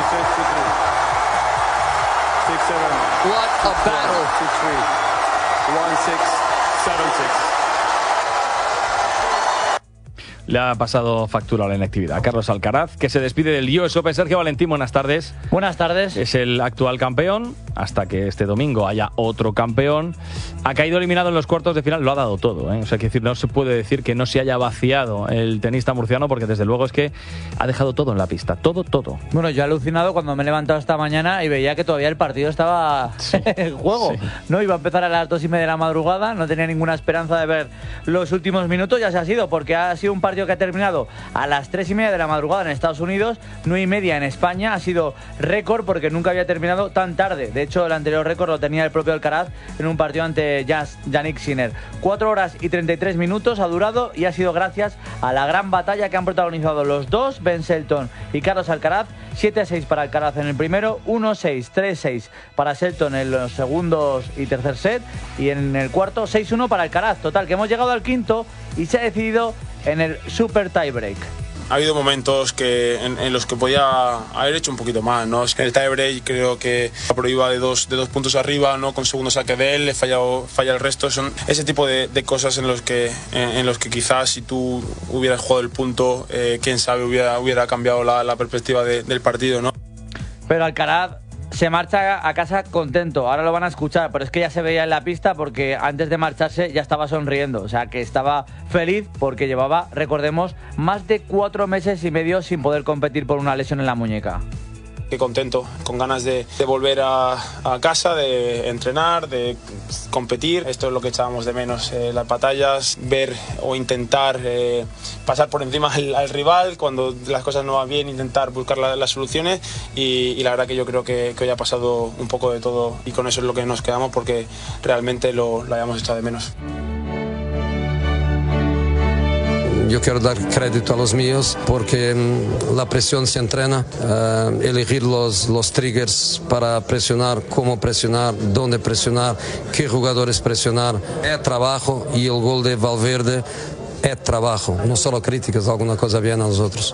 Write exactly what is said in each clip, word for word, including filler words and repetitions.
What a battle. Le ha pasado factura a la inactividad. Carlos Alcaraz, que se despide del U S Open. Sergio Valentín, buenas tardes. Buenas tardes. Es el actual campeón, hasta que este domingo haya otro campeón. Ha caído eliminado en los cuartos de final, lo ha dado todo, ¿eh? O sea, que decir, no se puede decir que no se haya vaciado el tenista murciano, porque desde luego es que ha dejado todo en la pista, todo, todo. Bueno, yo he alucinado cuando me he levantado esta mañana y veía que todavía el partido estaba sí. en juego. Sí. No iba a empezar a las dos y media de la madrugada, no tenía ninguna esperanza de ver los últimos minutos, ya se ha sido, porque ha sido un partido que ha terminado a las tres y media de la madrugada en Estados Unidos, nueve y media en España. Ha sido récord porque nunca había terminado tan tarde. De hecho, el anterior récord lo tenía el propio Alcaraz en un partido ante Jannik Sinner. cuatro horas y treinta y tres minutos ha durado y ha sido gracias a la gran batalla que han protagonizado los dos, Ben Shelton y Carlos Alcaraz. siete a seis para Alcaraz en el primero, uno a seis, tres a seis para Shelton en los segundos y tercer set, y en el cuarto seis a uno para Alcaraz. Total, que hemos llegado al quinto y se ha decidido en el super tiebreak. Ha habido momentos que, en, en los que podía haber hecho un poquito más, ¿no? En el tiebreak creo que la prueba iba de dos, de dos puntos arriba, ¿no? Con segundo saque de él, le fallado, falla el resto. Son ese tipo de, de cosas en los, que, en, en los que quizás si tú hubieras jugado el punto, eh, quién sabe, hubiera, hubiera cambiado la, la perspectiva de, del partido, ¿no? Pero Alcaraz se marcha a casa contento, ahora lo van a escuchar, pero es que ya se veía en la pista porque antes de marcharse ya estaba sonriendo, o sea que estaba feliz porque llevaba, recordemos, más de cuatro meses y medio sin poder competir por una lesión en la muñeca. Qué contento, con ganas de, de volver a, a casa, de entrenar, de competir. Esto es lo que echábamos de menos, eh, las batallas, ver o intentar eh, pasar por encima al, al rival cuando las cosas no van bien, intentar buscar la, las soluciones y, y la verdad que yo creo que, que hoy ha pasado un poco de todo y con eso es lo que nos quedamos porque realmente lo, lo habíamos echado de menos. Yo quiero dar crédito a los míos porque la presión se entrena, uh, elegir los, los triggers para presionar, cómo presionar, dónde presionar, qué jugadores presionar, es trabajo y el gol de Valverde es trabajo, no solo críticas, alguna cosa bien a nosotros.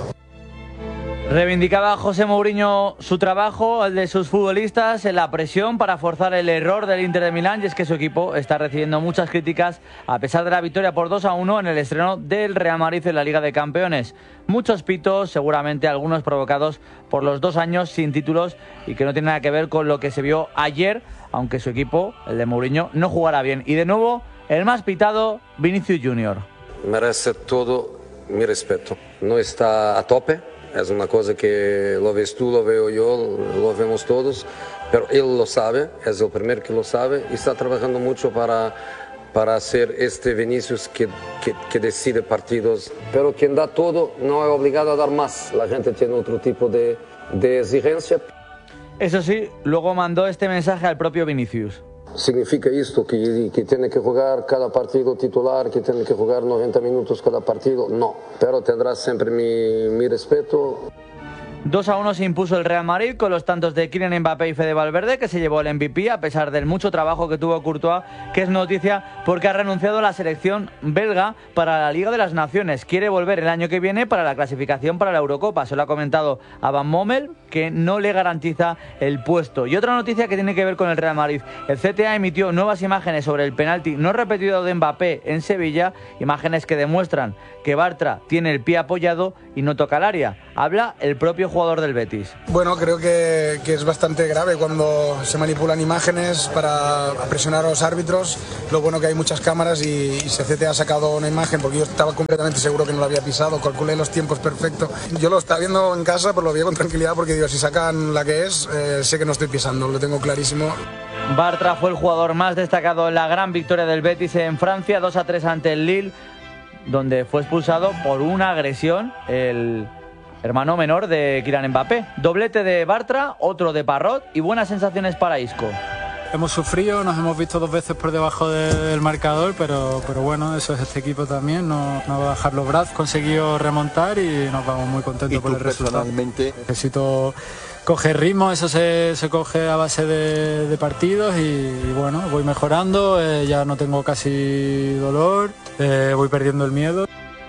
Reivindicaba José Mourinho su trabajo, el de sus futbolistas, en la presión para forzar el error del Inter de Milán, y es que su equipo está recibiendo muchas críticas a pesar de la victoria por dos a uno en el estreno del Real Madrid en la Liga de Campeones. Muchos pitos, seguramente algunos provocados por los dos años sin títulos y que no tienen nada que ver con lo que se vio ayer, aunque su equipo, el de Mourinho, no jugará bien. Y de nuevo, el más pitado, Vinicius Junior. Merece todo mi respeto. No está a tope. Es una cosa que lo ves tú, lo veo yo, lo vemos todos, pero él lo sabe, es el primero que lo sabe y está trabajando mucho para, para hacer este Vinicius que, que, que decide partidos. Pero quien da todo no es obligado a dar más, la gente tiene otro tipo de, de exigencia. Eso sí, luego mandó este mensaje al propio Vinicius. ¿Significa esto que, que tiene que jugar cada partido titular, que tiene que jugar noventa minutos cada partido? No, pero tendrás siempre mi, mi respeto. dos a uno se impuso el Real Madrid con los tantos de Kylian Mbappé y Fede Valverde, que se llevó el M V P a pesar del mucho trabajo que tuvo Courtois, que es noticia porque ha renunciado a la selección belga para la Liga de las Naciones. Quiere volver el año que viene para la clasificación para la Eurocopa. Se lo ha comentado a Van Bommel, que no le garantiza el puesto. Y otra noticia que tiene que ver con el Real Madrid. El C T A emitió nuevas imágenes sobre el penalti no repetido de Mbappé en Sevilla, imágenes que demuestran que Bartra tiene el pie apoyado y no toca el área. Habla el propio jugador del Betis. Bueno, creo que, que es bastante grave cuando se manipulan imágenes para presionar a los árbitros. Lo bueno que hay muchas cámaras y, y C T A ha sacado una imagen porque yo estaba completamente seguro que no lo había pisado, calculé los tiempos perfectos. Yo lo estaba viendo en casa, pero lo vi con tranquilidad porque digo, si sacan la que es, eh, sé que no estoy pisando, lo tengo clarísimo. Bartra fue el jugador más destacado en la gran victoria del Betis en Francia, dos a tres ante el Lille, donde fue expulsado por una agresión el hermano menor de Kylian Mbappé. Doblete de Bartra, otro de Parrot y buenas sensaciones para Isco. Hemos sufrido, nos hemos visto dos veces por debajo de, del marcador, pero, pero bueno, eso es este equipo también, no, no va a bajar los brazos, conseguido remontar y nos vamos muy contentos por el resultado. Necesito coger ritmo, eso se, se coge a base de, de partidos y, y bueno, voy mejorando, eh, ya no tengo casi dolor, eh, voy perdiendo el miedo.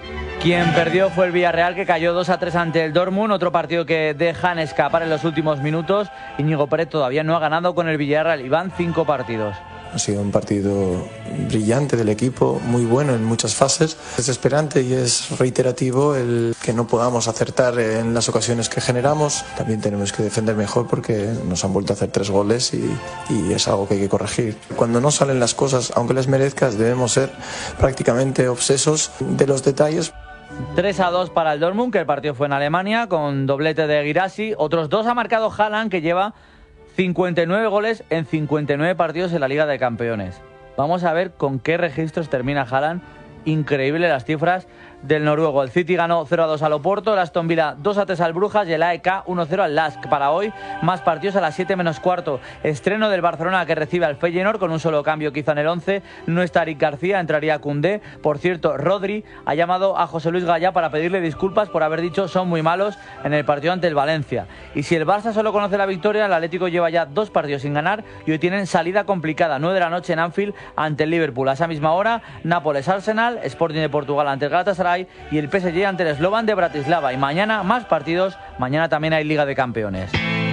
Quien perdió fue el Villarreal, que cayó dos a tres ante el Dortmund, otro partido que dejan escapar en los últimos minutos. Íñigo Pérez todavía no ha ganado con el Villarreal y van cinco partidos. Ha sido un partido brillante del equipo, muy bueno en muchas fases. Es desesperante y es reiterativo el que no podamos acertar en las ocasiones que generamos. También tenemos que defender mejor porque nos han vuelto a hacer tres goles y, y es algo que hay que corregir. Cuando no salen las cosas, aunque les merezcas, debemos ser prácticamente obsesos de los detalles. tres a dos para el Dortmund, que el partido fue en Alemania, con doblete de Guirassy. Otros dos ha marcado Haaland, que lleva cincuenta y nueve goles en cincuenta y nueve partidos en la Liga de Campeones. Vamos a ver con qué registros termina Haaland. Increíble las cifras del noruego. El City ganó cero a dos al Oporto, el Aston Villa dos a tres al Brujas y el A E K uno cero al Lask. Para hoy, más partidos a las siete menos cuarto. Estreno del Barcelona, que recibe al Feyenoord con un solo cambio quizá en el once. No está Eric García, entraría Koundé. Por cierto, Rodri ha llamado a José Luis Gallá para pedirle disculpas por haber dicho son muy malos en el partido ante el Valencia. Y si el Barça solo conoce la victoria, el Atlético lleva ya dos partidos sin ganar y hoy tienen salida complicada, nueve de la noche en Anfield ante el Liverpool. A esa misma hora, Nápoles-Arsenal, Sporting de Portugal ante el Galatasaray y el P S G ante el Slovan de Bratislava. Y mañana más partidos, mañana también hay Liga de Campeones.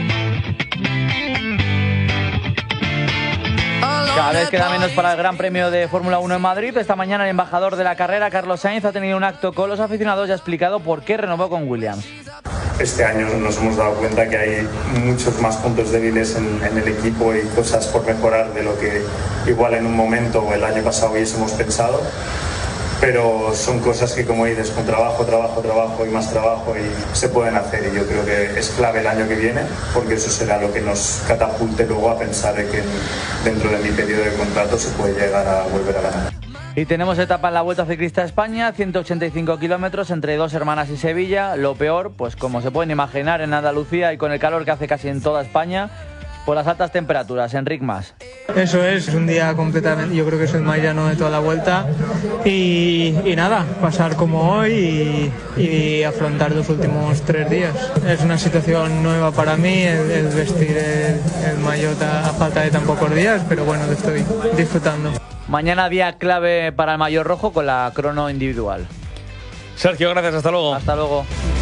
Cada vez queda menos para el Gran Premio de Fórmula uno en Madrid. Esta mañana el embajador de la carrera, Carlos Sainz, ha tenido un acto con los aficionados y ha explicado por qué renovó con Williams. Este año nos hemos dado cuenta que hay muchos más puntos débiles en, en el equipo y cosas por mejorar de lo que igual en un momento o el año pasado hubiésemos pensado. Pero son cosas que, como dices, con trabajo, trabajo, trabajo y más trabajo y se pueden hacer, y yo creo que es clave el año que viene porque eso será lo que nos catapulte luego a pensar de que dentro de mi periodo de contrato se puede llegar a volver a ganar. Y tenemos etapa en la Vuelta Ciclista a España, ciento ochenta y cinco kilómetros entre Dos Hermanas y Sevilla. Lo peor, pues como se pueden imaginar, en Andalucía y con el calor que hace casi en toda España, por las altas temperaturas. Enric Mas. Eso es, es un día completamente, yo creo que es el más llano de toda la vuelta y, y nada, pasar como hoy y, y afrontar los últimos tres días. Es una situación nueva para mí el, el vestir el, el maillot a falta de tan pocos días, pero bueno, lo estoy disfrutando. Mañana día clave para el maillot rojo con la crono individual. Sergio, gracias, hasta luego. Hasta luego.